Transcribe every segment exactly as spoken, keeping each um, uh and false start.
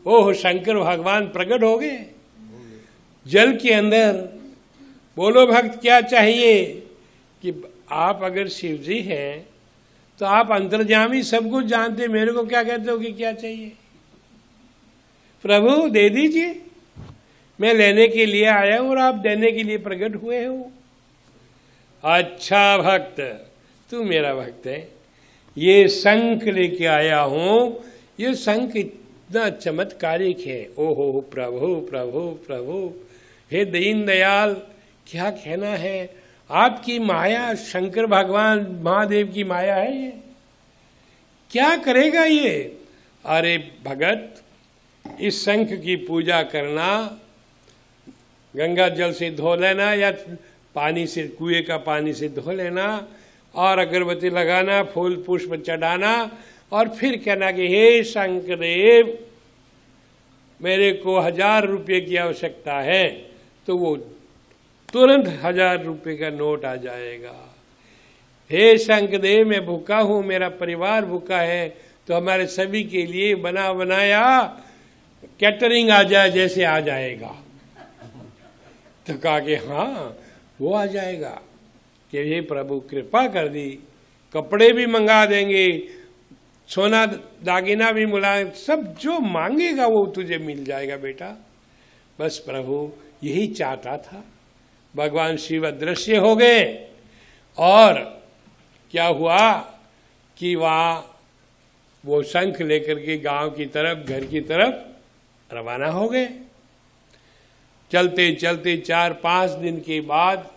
ओह शंकर भगवान प्रकट हो गए जल के अंदर। बोलो भक्त क्या चाहिए कि आप अगर शिव जी हैं तो आप अंतर्यामी सब कुछ जानते, मेरे को क्या कहते हो कि क्या चाहिए? प्रभु दे दीजिए, मैं लेने के लिए आया हूं और आप देने के लिए प्रकट हुए हो। अच्छा भक्त, तू मेरा भक्त है, ये शंख लेके आया हूं, ये शंख इतना चमत्कारिक है। ओहो प्रभु प्रभु प्रभु, हे दीन दयाल, क्या कहना है, आपकी माया, शंकर भगवान महादेव की माया है ये, क्या करेगा ये? अरे भगत, इस शंख की पूजा करना, गंगा जल से धो लेना या पानी से, कुएं का पानी से धो लेना और अगरबत्ती लगाना, फूल पुष्प चढ़ाना और फिर कहना कि हे शंकरदेव, मेरे को हजार रुपये की आवश्यकता है, तो वो तुरंत हजार रुपये का नोट आ जाएगा। हे शंकरदेव, मैं भूखा हूं, मेरा परिवार भूखा है, तो हमारे सभी के लिए बना बनाया कैटरिंग आ जाए जैसे आ जाएगा। तो कहा कि हाँ वो आ जाएगा कि हे प्रभु कृपा कर दी, कपड़े भी मंगा देंगे, सोना दागिना भी मिला, सब जो मांगेगा वो तुझे मिल जाएगा बेटा। बस प्रभु यही चाहता था। भगवान शिव अदृश्य हो गए और क्या हुआ कि वहां वो शंख लेकर के गांव की तरफ, घर की तरफ रवाना हो गए। चलते चलते चार पांच दिन के बाद,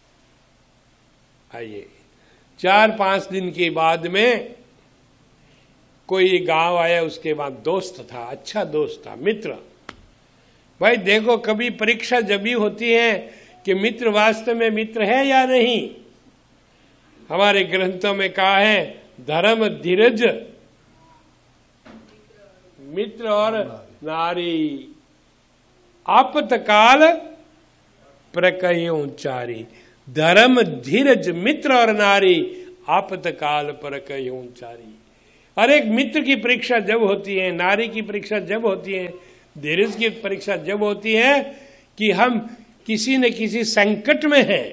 आइए, चार पांच दिन के बाद में कोई गांव आया, उसके बाद दोस्त था, अच्छा दोस्त था, मित्र। भाई देखो, कभी परीक्षा जब भी होती है कि मित्र वास्तव में मित्र है या नहीं। हमारे ग्रंथों में कहा है धर्म धीरज मित्र और नारी, आपतकाल प्रकयोचारी। धर्म धीरज मित्र और नारी, आपतकाल प्रकयोचारी। हर एक मित्र की परीक्षा जब होती है, नारी की परीक्षा जब होती है, धीरज की परीक्षा जब होती है कि हम किसी न किसी संकट में हैं,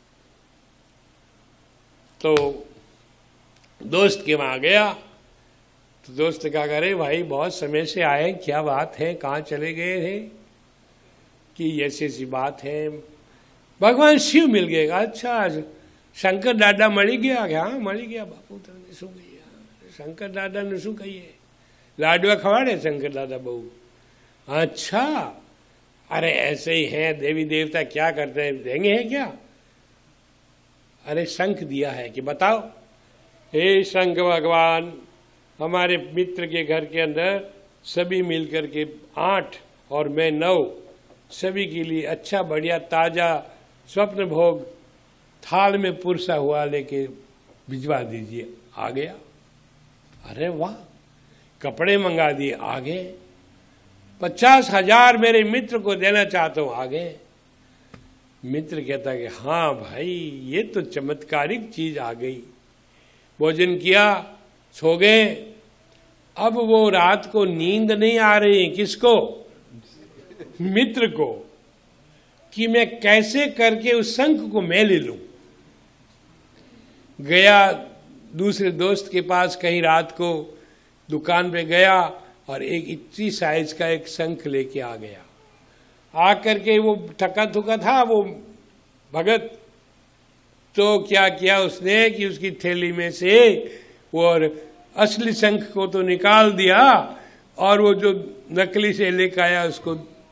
तो दोस्त के वहां गया तो दोस्त क्या करे, भाई बहुत समय से आए, क्या बात है, कहाँ चले गए थे? कि ऐसी ऐसी बात है, भगवान शिव मिल गए। अच्छा शंकर दादा मरी गया क्या? हाँ मरी गया बापू, तने शू गया शंकर दादा ने शू कहिए, लाडवा खवाड़े शंकर दादा बहू। अच्छा, अरे ऐसे ही हैं देवी देवता, क्या करते हैं, देंगे हैं क्या? अरे शंख दिया है कि बताओ। हे शंख भगवान, हमारे मित्र के घर के अंदर सभी मिलकर के आठ और मैं नौ, सभी के लिए अच्छा बढ़िया ताजा स्वप्न भोग थाल में पुरसा हुआ लेके भिजवा दीजिए। आ गया। अरे वाह, कपड़े मंगा दिए, आ गए। पचास हजार मेरे मित्र को देना चाहता हूं, आ गए। मित्र कहता कि हाँ भाई, ये तो चमत्कारिक चीज आ गई। भोजन किया, सो गए। अब वो रात को नींद नहीं आ रही, किसको? मित्र को, कि मैं कैसे करके उस शंख को मैं ले लूं। गया दूसरे दोस्त के पास, कहीं रात को दुकान पे गया और एक इतनी साइज का एक शंख लेके आ गया। आकर के वो थका थुका था वो भगत, तो क्या किया उसने कि उसकी थैली में से वो असली शंख को तो निकाल दिया और वो जो नकली से लेकर आया उसको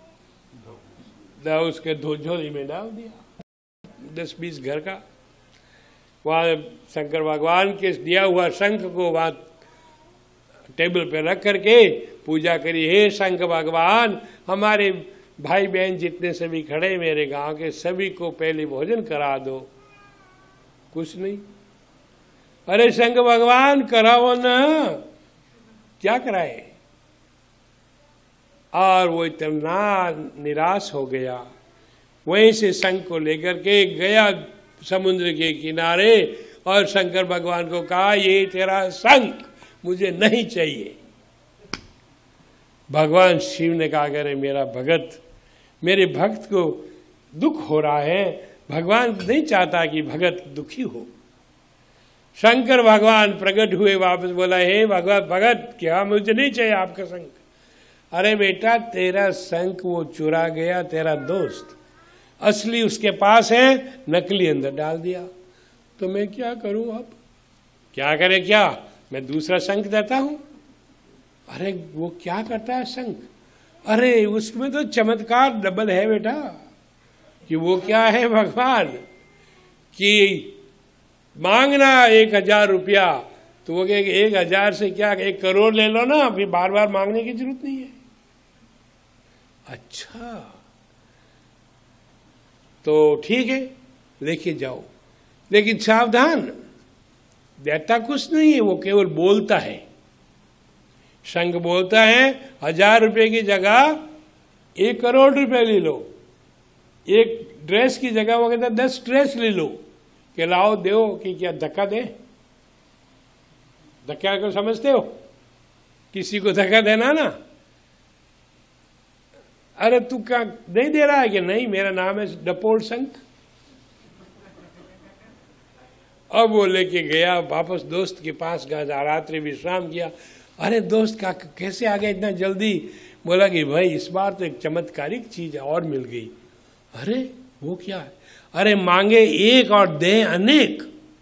उसके झोली में डाल दिया। दस बीस घर का वहां शंकर भगवान के दिया हुआ शंख को वहां टेबल पे रख करके पूजा करी। हे शंख भगवान, हमारे भाई बहन जितने सभी खड़े मेरे गांव के, सभी को पहले भोजन करा दो। कुछ नहीं। अरे शंख भगवान कराओ ना, क्या कराए? और वो इतना निराश हो गया, वहीं से शंख को लेकर के गया समुद्र के किनारे और शंकर भगवान को कहा, ये तेरा शंख मुझे नहीं चाहिए। भगवान शिव ने कहा करे मेरा भगत, मेरे भक्त को दुख हो रहा है, भगवान नहीं चाहता कि भगत दुखी हो। शंकर भगवान प्रकट हुए, वापस बोला हे भगवत भगत क्या मुझे नहीं चाहिए आपका शंख। अरे बेटा तेरा शंख वो चुरा गया तेरा दोस्त, असली उसके पास है, नकली अंदर डाल दिया। तो मैं क्या करूं अब? क्या करे क्या? मैं दूसरा शंख देता हूं। अरे वो क्या करता है शंख? अरे उसमें तो चमत्कार डबल है बेटा। कि वो क्या है भगवान कि मांगना एक हजार रुपया तो वो कहे एक हजार से क्या एक करोड़ ले लो ना, फिर बार बार मांगने की जरूरत नहीं है। अच्छा तो ठीक है लेके जाओ, लेकिन सावधान, देता कुछ नहीं है, वो केवल बोलता है। शंख बोलता है हजार रुपए की जगह एक करोड़ रुपए ले लो, एक ड्रेस की जगह वो कहता है दस ड्रेस ले लो, कि लाओ दो कि क्या धक्का दे? धक्का को समझते हो? किसी को धक्का देना ना। अरे तू क्या नहीं दे रहा है? कि नहीं मेरा नाम है डपोल शंख। अब वो लेके गया वापस दोस्त के पास गया, रात्रि विश्राम किया। अरे दोस्त का कैसे आ गया इतना जल्दी? बोला कि भाई इस बार तो एक चमत्कारिक चीज और मिल गई। अरे वो क्या है? अरे मांगे एक और दे अनेक।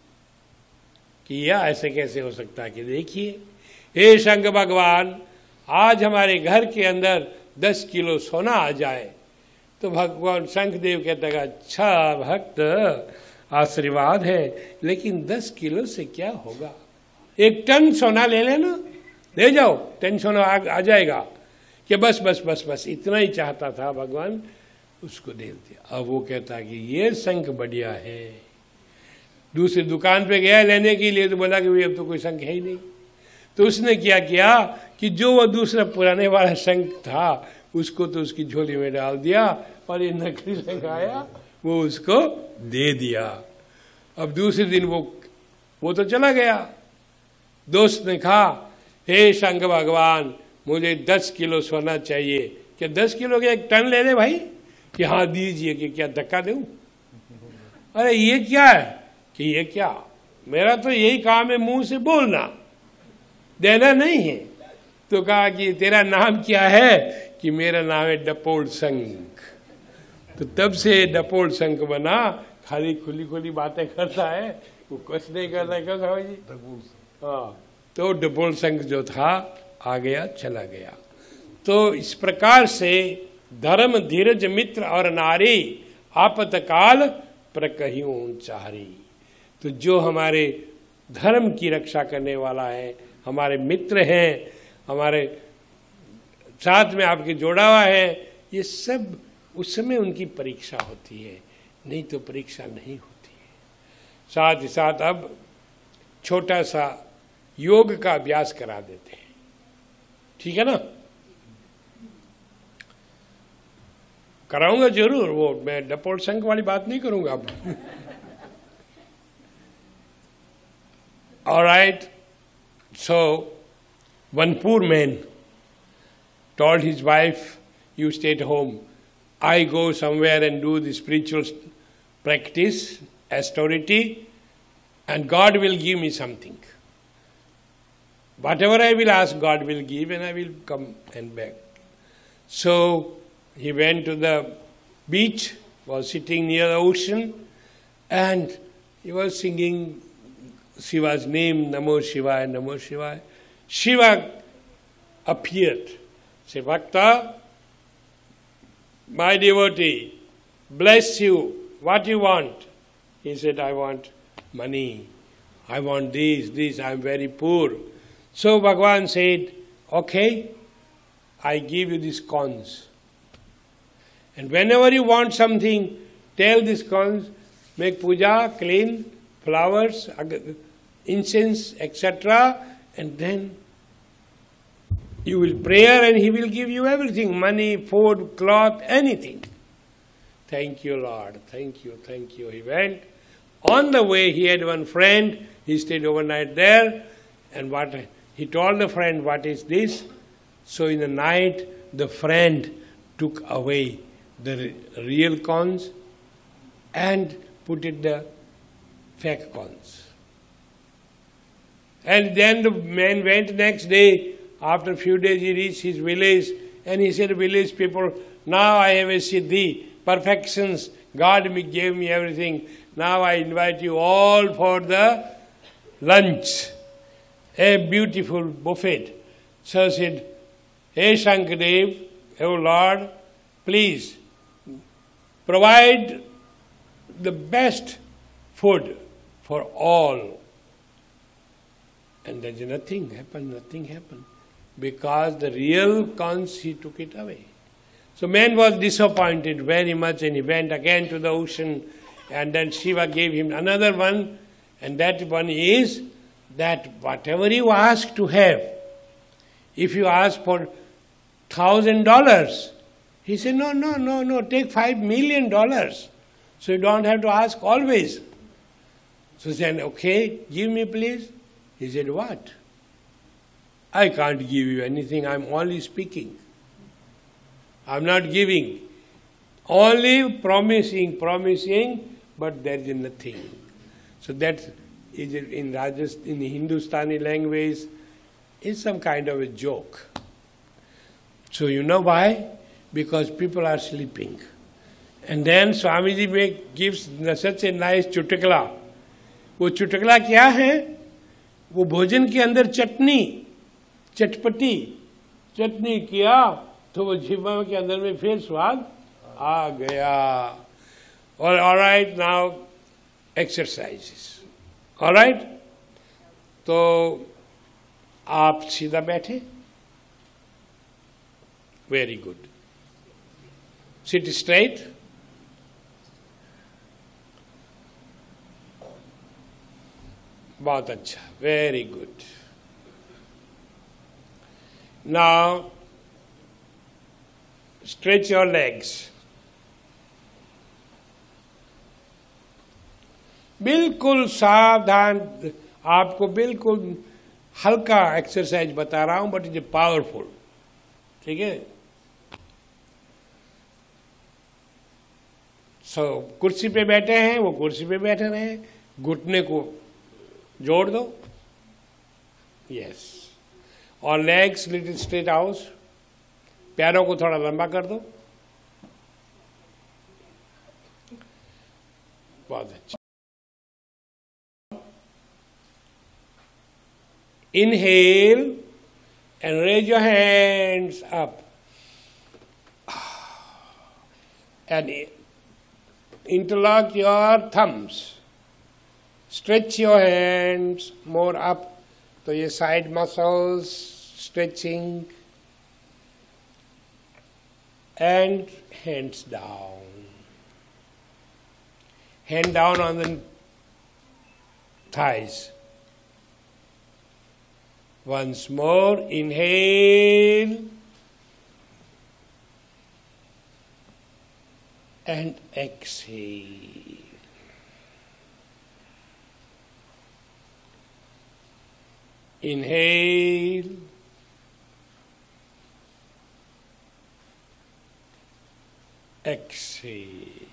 कि यह ऐसे कैसे हो सकता है? कि देखिए हे शंख भगवान, आज हमारे घर के अंदर दस किलो सोना आ जाए। तो भगवान शंखदेव कहते हैं अच्छा भक्त आशीर्वाद है, लेकिन दस किलो से क्या होगा? एक टन सोना ले लेना, ले जाओ, टन सोना आ, आ जाएगा। कि बस बस बस बस इतना ही चाहता था भगवान, उसको दे दिया। अब वो कहता कि ये शंख बढ़िया है। दूसरी दुकान पे गया लेने के लिए तो बोला कि भाई अब तो कोई शंख है ही नहीं। तो उसने क्या किया कि जो वो दूसरा पुराने वाला शंख था उसको तो उसकी झोली में डाल दिया, और ये नकली शंख आया वो उसको दे दिया। अब दूसरे दिन वो वो तो चला गया। दोस्त ने कहा हे शंख भगवान, मुझे दस किलो सोना चाहिए। क्या दस किलो के एक टन ले ले भाई? कि हाँ दीजिए। कि क्या धक्का दूं? अरे ये क्या है? कि ये क्या, मेरा तो यही काम है मुंह से बोलना, देना नहीं है। तो कहा कि तेरा नाम क्या है? कि मेरा नाम है डपोल शंख। तो तब से डपोल शंख बना, खाली खुली खुली बातें करता है, वो कुछ नहीं करता है। क्या समझ जी? हाँ, तो डपोल शंख जो था आ गया, चला गया। तो इस प्रकार से धर्म धीरज मित्र और नारी आपतकाल प्रकहियों चारी। तो जो हमारे धर्म की रक्षा करने वाला है, हमारे मित्र हैं, हमारे साथ में आपके जोड़ा हुआ है, ये सब उस समय उनकी परीक्षा होती है, नहीं तो परीक्षा नहीं होती है। साथ ही साथ अब छोटा सा योग का अभ्यास करा देते हैं, ठीक है ना? कराऊंगा जरूर, वो मैं डपोल शंख वाली बात नहीं करूंगा अब। All right, so one poor man told his wife, you stay at home, I go somewhere and do the spiritual practice, austerity, and God will give me something. Whatever I will ask, God will give, and I will come and back. So he went to the beach, was sitting near the ocean, and he was singing Shiva's name, Namo Shivaya, Namo Shivaya. Shiva appeared. Say, Bhakta, my devotee, bless you. What you want? He said, I want money. I want this, this. I am very poor. So Bhagavan said, okay, I give you these coins. And whenever you want something, tell these coins, make puja, clean, flowers, incense, et cetera, and then you will pray and he will give you everything, money, food, cloth, anything. Thank you, Lord. Thank you, thank you. He went. On the way, he had one friend. He stayed overnight there. And what he told the friend, what is this? So in the night, the friend took away the real corns and put it the fake corns. And then the man went next day. After a few days he reached his village and he said, village people, now I have a siddhi, perfections. God gave me everything. Now I invite you all for the lunch. A beautiful buffet. So said, Hey Shankadev, oh Lord, please provide the best food for all. And there's nothing happened, nothing happened. Because the real cons, he took it away. So man was disappointed very much and he went again to the ocean and then Shiva gave him another one, and that one is that whatever you ask to have, if you ask for thousand dollars, he said, no, no, no, no, take five million dollars. So you don't have to ask always. So he said, okay, give me please. He said, what? I can't give you anything, I'm only speaking. I'm not giving. Only promising, promising, but there is nothing. So that is in Rajasthan, in the Hindustani language, is some kind of a joke. So you know why? Because people are sleeping. And then Swamiji make, gives such a nice चुटकला. वो चुटकला क्या है? वो भोजन के अंदर चटनी, चटपटी, चटनी किया तो वो जीवा के अंदर में फिर स्वाद आ गया. All, all right, now exercises. All right? तो आप सीधा बैठे. Very good. Sit straight. बहुत अच्छा. Very good. Now, stretch your legs. बिल्कुल सावधान, आपको बिल्कुल हल्का एक्सरसाइज बता रहा हूं, बट इट इज पावरफुल. ठीक है? सो so, कुर्सी पे बैठे हैं, वो कुर्सी पे बैठे रहे, घुटने को जोड़ दो. यस. और लेग्स लिटिल स्ट्रेट आउट. पैरों को थोड़ा लंबा कर दो. बहुत अच्छा. Inhale and raise your hands up. And interlock your thumbs. Stretch your hands more up. So your side muscles stretching. And hands down. Hand down on the thighs. Once more, inhale and exhale. Inhale exhale.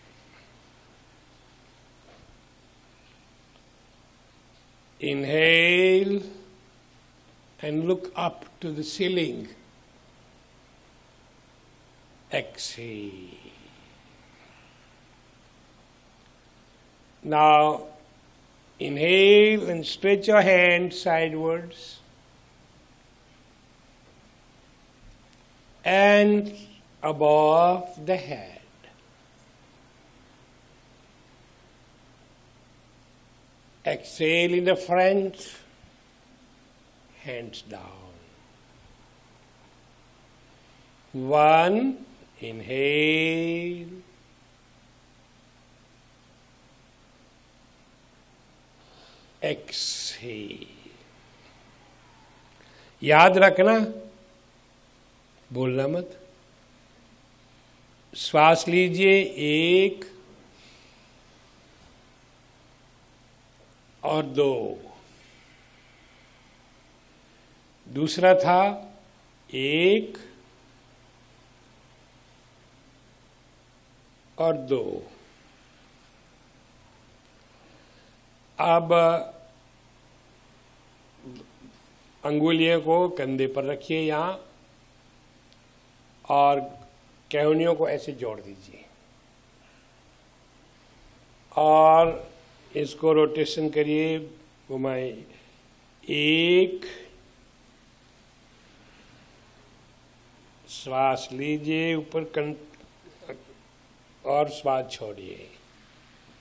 Inhale and look up to the ceiling. Exhale. Now, inhale and stretch your hands sidewards. And above the head. Exhale in the front. Hands down. One, inhale. Exhale. याद रखना, बोलना मत. श्वास लीजिए एक और दो. दूसरा था एक और दो। अब अंगुलियों को कंधे पर रखिए यहां और कैहनियों को ऐसे जोड़ दीजिए और इसको रोटेशन करिए, घुमाए। एक, श्वास लीजिए ऊपर कं और श्वास छोड़िए।